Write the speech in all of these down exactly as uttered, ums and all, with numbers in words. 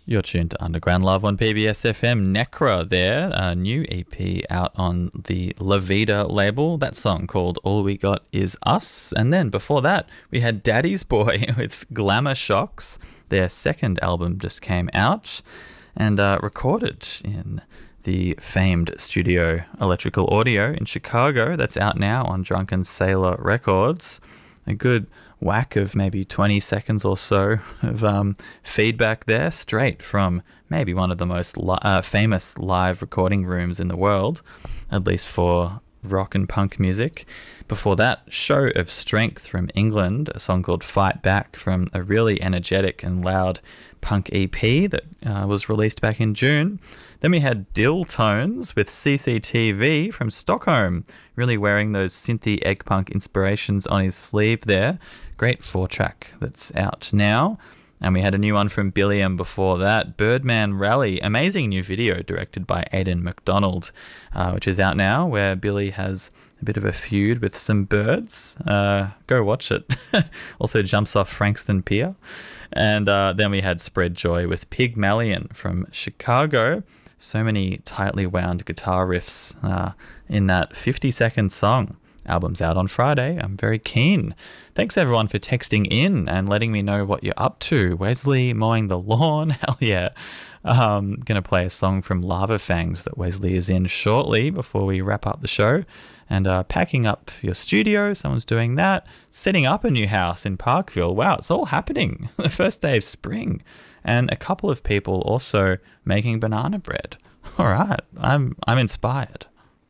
You're tuned to Underground Love on P B S F M. Necra there, a new E P out on the La Vida label. That song called All We Got Is Us. And then before that, we had Daddy's Boy with Glamour Shocks. Their second album just came out and uh, recorded in the famed studio Electrical Audio in Chicago. That's out now on Drunken Sailor Records. A good whack of maybe twenty seconds or so of um, feedback there, straight from maybe one of the most li- uh, famous live recording rooms in the world, at least for rock and punk music. Before that, Show of Strength from England, a song called Fight Back from a really energetic and loud punk E P that uh, was released back in June. Then we had Dill Tones with C C T V from Stockholm, really wearing those synthy egg punk inspirations on his sleeve there. Great four-track that's out now. And we had a new one from Billiam before that, Birdman Rally, amazing new video directed by Aidan McDonald, uh, which is out now, where Billy has a bit of a feud with some birds. Uh, go watch it. Also jumps off Frankston Pier. And uh, then we had Spread Joy with Pygmalion from Chicago. So many tightly wound guitar riffs uh, in that fifty-second song. Album's out on Friday. I'm very keen. Thanks everyone for texting in and letting me know what you're up to. Wesley mowing the lawn. Hell yeah. Um, going to play a song from Lava Fangs that Wesley is in shortly before we wrap up the show. And uh, packing up your studio. Someone's doing that. Setting up a new house in Parkville. Wow, it's all happening. The first day of spring. And a couple of people also making banana bread. All right. I'm I'm inspired.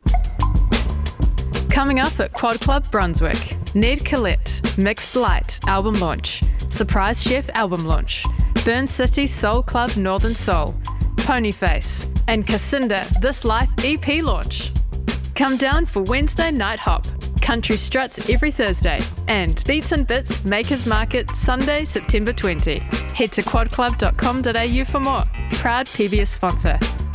Coming up at Quad Club Brunswick, Ned Collette, Mixed Light album launch, Surprise Chef album launch, Burn City Soul Club Northern Soul, Ponyface, and Cassinda This Life E P launch. Come down for Wednesday Night Hop, Country Struts every Thursday, and Beats and Bits Makers Market Sunday, September twentieth. Head to quad club dot com dot a u for more. Proud P B S sponsor.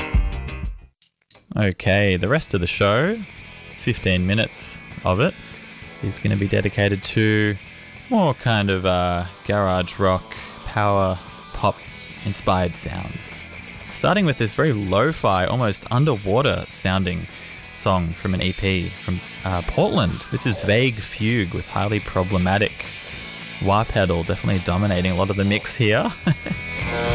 Okay, the rest of the show, fifteen minutes of it, is going to be dedicated to more kind of uh, garage rock, power pop inspired sounds. Starting with this very lo-fi, almost underwater sounding song from an E P from uh, Portland. This is Vague Fugue with Highly Problematic. Wah pedal definitely dominating a lot of the mix here.